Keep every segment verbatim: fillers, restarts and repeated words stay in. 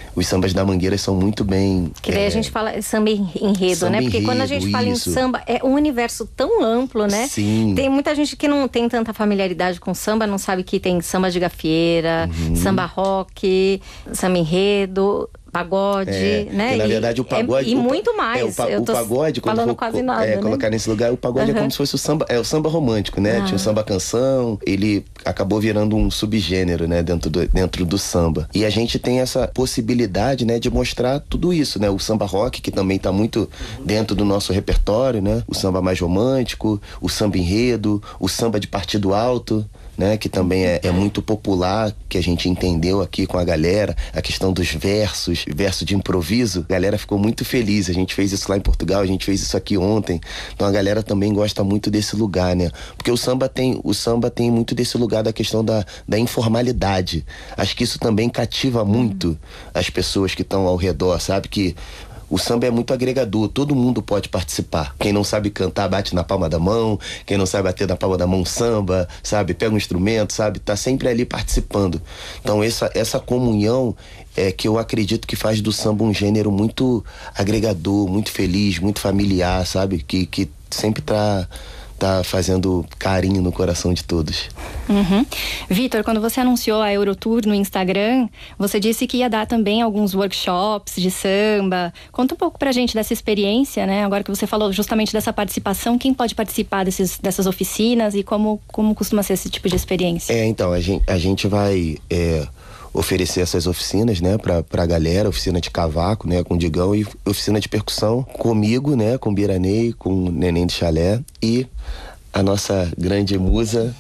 os sambas da Mangueira são muito bem... Que daí é, a gente fala samba enredo, samba né? Porque enredo, quando a gente fala isso. em samba, é um universo tão amplo, né? Sim. Tem muita gente que não tem tanta familiaridade com samba, não sabe que tem samba de gafieira, Uhum. samba rock, samba enredo, pagode, É, né? e, na E- verdade o pagode... é- e o pa- muito mais. É, o, pa- Eu o tô pagode, quando falando for quase co- nada, é, né? colocar nesse lugar, o pagode Uhum. é como se fosse o samba, é o samba romântico, né? Ah. Tinha o samba canção, ele acabou virando um subgênero, né? Dentro do, dentro do samba. E a gente tem essa possibilidade, né? De mostrar tudo isso, né? O samba rock, que também tá muito dentro do nosso repertório, né? O samba mais romântico, o samba enredo, o samba de partido alto, né, que também é, é muito popular, que a gente entendeu aqui com a galera, a questão dos versos, verso de improviso. A galera ficou muito feliz, a gente fez isso lá em Portugal, a gente fez isso aqui ontem. Então a galera também gosta muito desse lugar, né? Porque o samba tem, o samba tem muito desse lugar da questão da, da informalidade. Acho que isso também cativa muito as pessoas que estão ao redor, sabe? Que o samba é muito agregador, todo mundo pode participar. Quem não sabe cantar, bate na palma da mão. Quem não sabe bater na palma da mão, samba, sabe? Pega um instrumento, sabe? Tá sempre ali participando. Então essa, essa comunhão é que eu acredito que faz do samba um gênero muito agregador, muito feliz, muito familiar, sabe? Que, que sempre tá... tá fazendo carinho no coração de todos. Uhum. Vitor, quando você anunciou a Eurotour no Instagram, você disse que ia dar também alguns workshops de samba. Conta um pouco pra gente dessa experiência, né? Agora que você falou justamente dessa participação, quem pode participar desses, dessas oficinas e como, como costuma ser esse tipo de experiência? É, então, a gente, a gente vai... É, oferecer essas oficinas, né, pra, pra galera, oficina de cavaco, né, com o Digão, e oficina de percussão comigo, né, com o Biranei, com o Neném de Chalé, e a nossa grande musa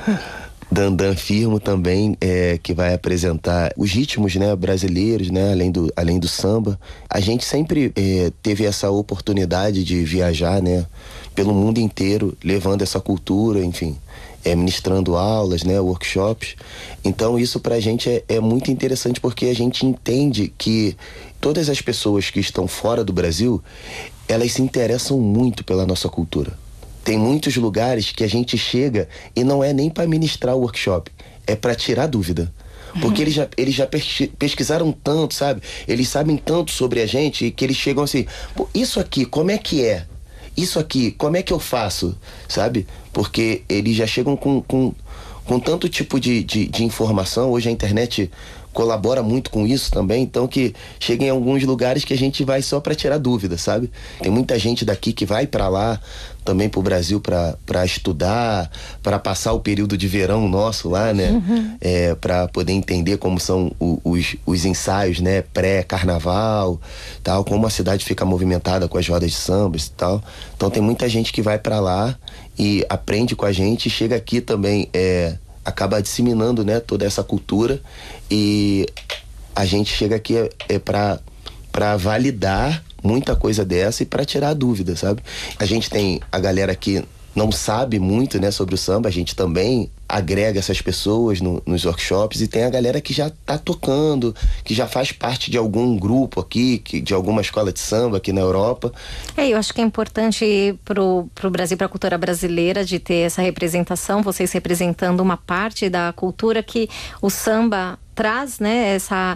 Dandan Firmo também, é, que vai apresentar os ritmos, né, brasileiros, né, além do, além do samba. A gente sempre é, teve essa oportunidade de viajar, né, pelo mundo inteiro, levando essa cultura, enfim, é, ministrando aulas, né, workshops. Então isso pra gente é, é muito interessante, porque a gente entende que todas as pessoas que estão fora do Brasil, elas se interessam muito pela nossa cultura. Tem muitos lugares que a gente chega e não é nem para ministrar o workshop, é para tirar dúvida. Porque eles já, eles já pesquisaram tanto, sabe? Eles sabem tanto sobre a gente que eles chegam assim, pô, isso aqui, como é que é? Isso aqui, como é que eu faço? Sabe? Porque eles já chegam com, com, com tanto tipo de, de, de informação. Hoje a internet colabora muito com isso também, então que chega em alguns lugares que a gente vai só para tirar dúvida, sabe? Tem muita gente daqui que vai para lá, também pro Brasil, para para estudar, para passar o período de verão nosso lá, né? Uhum. É, para poder entender como são o, os, os ensaios, né? Pré-carnaval, tal, como a cidade fica movimentada com as rodas de sambas e tal. Então tem muita gente que vai para lá e aprende com a gente e chega aqui também, é, acaba disseminando, né, toda essa cultura, e a gente chega aqui é, é para para validar muita coisa dessa e para tirar a dúvida, sabe? A gente tem a galera que não sabe muito, né, sobre o samba, a gente também agrega essas pessoas no, nos workshops, e tem a galera que já tá tocando, que já faz parte de algum grupo aqui, que, de alguma escola de samba aqui na Europa. É, eu acho que é importante pro, pro Brasil, pra cultura brasileira, de ter essa representação, vocês representando uma parte da cultura que o samba traz, né, essa,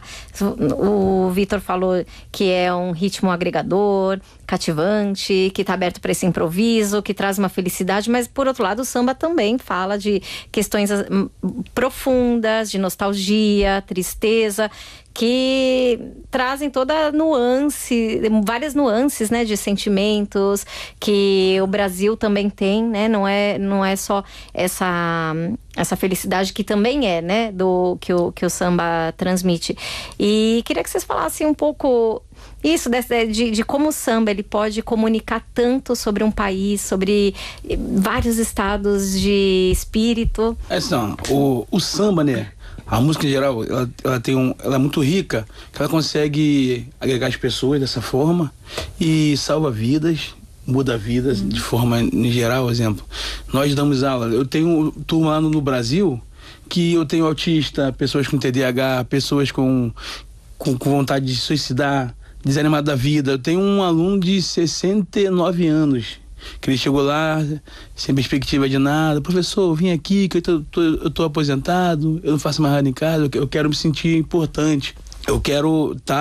o Vitor falou que é um ritmo agregador, cativante, que está aberto para esse improviso, que traz uma felicidade, mas por outro lado o samba também fala de questões profundas, de nostalgia, tristeza, que trazem toda nuance, várias nuances, né, de sentimentos que o Brasil também tem, né, não é, não é só essa, essa felicidade que também é, né, do, que, o, que o samba transmite. E queria que vocês falassem um pouco isso, de, de, de como o samba ele pode comunicar tanto sobre um país, sobre vários estados de espírito. É assim, o, o samba, né, a música em geral, ela, ela, tem um, ela é muito rica, que ela consegue agregar as pessoas dessa forma e salva vidas, muda vidas uhum. de forma em geral. Exemplo, nós damos aula, eu tenho turma lá no Brasil que eu tenho autista, pessoas com T D A H, pessoas com, com, com vontade de suicidar, desanimado da vida. Eu tenho um aluno de sessenta e nove anos, que ele chegou lá sem perspectiva de nada. Professor, eu vim aqui que eu tô, tô, eu tô aposentado, eu não faço mais nada em casa, eu quero me sentir importante, eu quero estar